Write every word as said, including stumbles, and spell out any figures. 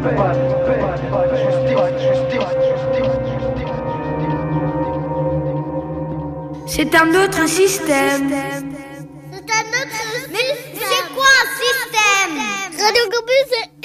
C'est un autre système. C'est un autre système. Mais c'est quoi un système? Radio Campus, c'est